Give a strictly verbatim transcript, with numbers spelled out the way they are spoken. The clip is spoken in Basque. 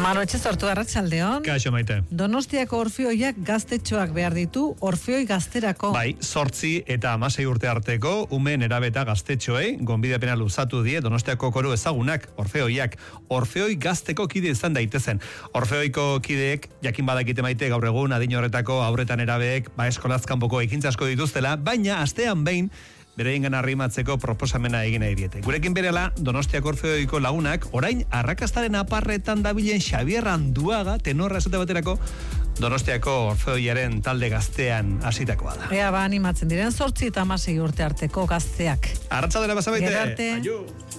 Manu etxe sortu arratsaldeon. Kaixo Maite. Donostiako orfeoiak gaztetxoak behar ditu orfeoi gazterako. Bai, zortzi eta hamasei urte arteko umen erabeta gaztetxoei gonbidapena luzatu die Donostiako koru ezagunak orfeoiak orfeoi gazteko kide izan daitezen. Orfeoiko kideek jakin badakite Maite gaur egun adin horretako aurretan erabeek ba eskolaz kanpoko ekintza asko dituztela, baina astean behin bereiengan arrimatzeko proposamena egin nahi diete. Gurekin berela, Donostiako orfeoiko lagunak, orain arrakastaren aparretan dabilen Xabier Anduaga, tenorra esate baterako, Donostiako orfeoiaren talde gaztean hasitakoa da. Ea ba animatzen diren zortzi eta hamasei urte arteko gazteak. Arratsalde basabaite. Gerarte. Aio.